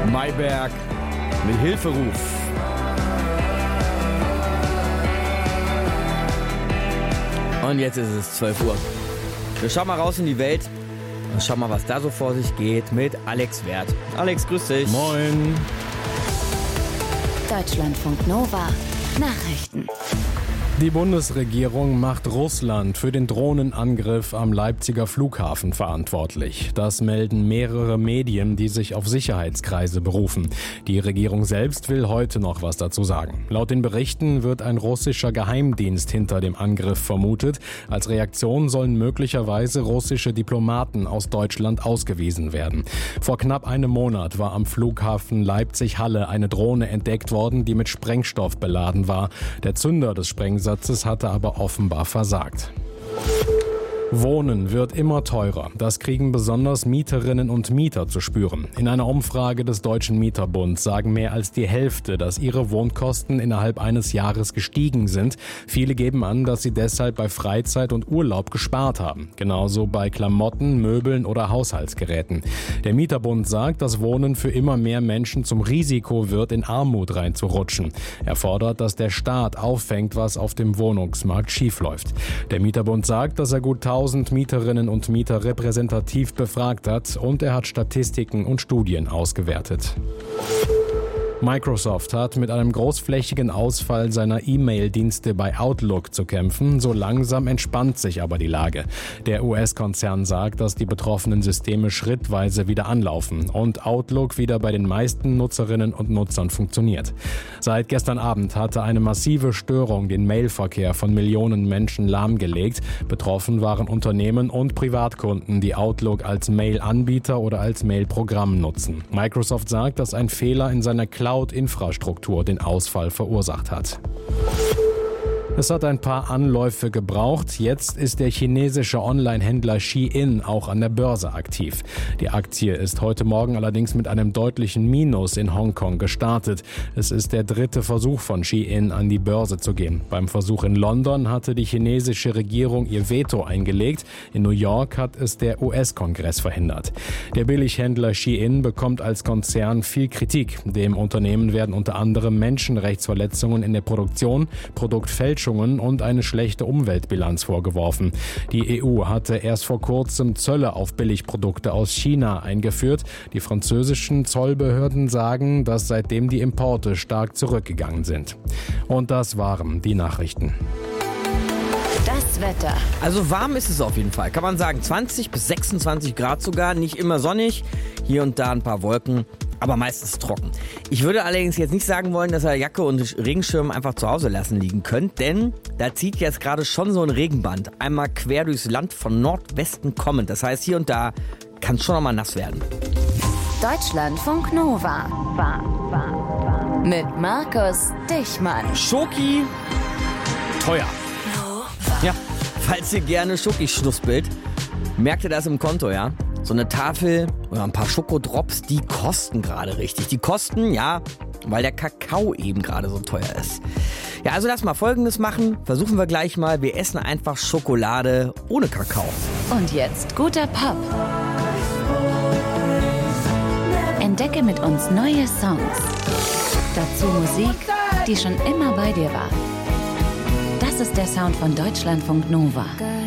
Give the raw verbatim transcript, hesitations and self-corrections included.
Mayberg mit Hilferuf. Und jetzt ist es zwölf Uhr. Wir schauen mal raus in die Welt und schauen mal, was da so vor sich geht mit Alex Werth. Alex, grüß dich. Moin. Deutschlandfunk Nova. Nachrichten. Die Bundesregierung macht Russland für den Drohnenangriff am Leipziger Flughafen verantwortlich. Das melden mehrere Medien, die sich auf Sicherheitskreise berufen. Die Regierung selbst will heute noch was dazu sagen. Laut den Berichten wird ein russischer Geheimdienst hinter dem Angriff vermutet. Als Reaktion sollen möglicherweise russische Diplomaten aus Deutschland ausgewiesen werden. Vor knapp einem Monat war am Flughafen Leipzig-Halle eine Drohne entdeckt worden, die mit Sprengstoff beladen war. Der Zünder des Sprengsatzes hatte aber offenbar versagt. Wohnen wird immer teurer. Das kriegen besonders Mieterinnen und Mieter zu spüren. In einer Umfrage des Deutschen Mieterbunds sagen mehr als die Hälfte, dass ihre Wohnkosten innerhalb eines Jahres gestiegen sind. Viele geben an, dass sie deshalb bei Freizeit und Urlaub gespart haben. Genauso bei Klamotten, Möbeln oder Haushaltsgeräten. Der Mieterbund sagt, dass Wohnen für immer mehr Menschen zum Risiko wird, in Armut reinzurutschen. Er fordert, dass der Staat auffängt, was auf dem Wohnungsmarkt schiefläuft. Der Mieterbund sagt, dass er gut tausend Mieterinnen und Mieter repräsentativ befragt hat und er hat Statistiken und Studien ausgewertet. Microsoft hat mit einem großflächigen Ausfall seiner E-Mail-Dienste bei Outlook zu kämpfen. So langsam entspannt sich aber die Lage. Der U S-Konzern sagt, dass die betroffenen Systeme schrittweise wieder anlaufen und Outlook wieder bei den meisten Nutzerinnen und Nutzern funktioniert. Seit gestern Abend hatte eine massive Störung den Mailverkehr von Millionen Menschen lahmgelegt. Betroffen waren Unternehmen und Privatkunden, die Outlook als Mail-Anbieter oder als Mail-Programm nutzen. Microsoft sagt, dass ein Fehler in seiner Cloud-Infrastruktur den Ausfall verursacht hat. Es hat ein paar Anläufe gebraucht. Jetzt ist der chinesische Online-Händler Shein auch an der Börse aktiv. Die Aktie ist heute Morgen allerdings mit einem deutlichen Minus in Hongkong gestartet. Es ist der dritte Versuch von Shein, an die Börse zu gehen. Beim Versuch in London hatte die chinesische Regierung ihr Veto eingelegt. In New York hat es der U S-Kongress verhindert. Der Billighändler Shein bekommt als Konzern viel Kritik. Dem Unternehmen werden unter anderem Menschenrechtsverletzungen in der Produktion, Produktfälschung und eine schlechte Umweltbilanz vorgeworfen. Die E U hatte erst vor kurzem Zölle auf Billigprodukte aus China eingeführt. Die französischen Zollbehörden sagen, dass seitdem die Importe stark zurückgegangen sind. Und das waren die Nachrichten. Das Wetter. Also warm ist es auf jeden Fall, kann man sagen. zwanzig bis sechsundzwanzig Grad sogar, nicht immer sonnig. Hier und da ein paar Wolken, aber meistens trocken. Ich würde allerdings jetzt nicht sagen wollen, dass ihr Jacke und Regenschirm einfach zu Hause lassen liegen könnt, denn da zieht jetzt gerade schon so ein Regenband einmal quer durchs Land von Nordwesten kommend. Das heißt, hier und da kann es schon noch mal nass werden. Deutschlandfunk Nova. War, war, war. Mit Markus Dichmann. Schoki, teuer. Ja, falls ihr gerne Schoki schnuspelt, merkt ihr das im Konto, ja? So eine Tafel oder ein paar Schokodrops, die kosten gerade richtig. Die kosten, ja, weil der Kakao eben gerade so teuer ist. Ja, also lass mal Folgendes machen. Versuchen wir gleich mal. Wir essen einfach Schokolade ohne Kakao. Und jetzt guter Pop. Entdecke mit uns neue Songs. Dazu Musik, die schon immer bei dir war. Das ist der Sound von Deutschlandfunk Nova.